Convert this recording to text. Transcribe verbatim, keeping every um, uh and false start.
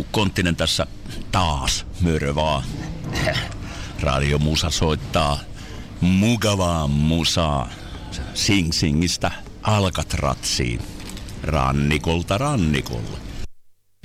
Mikko Konttinen tässä taas, mörö vaan. Radiomusa soittaa mukavaa musaa Sing Singistä Alcatraziin, rannikolta rannikolle.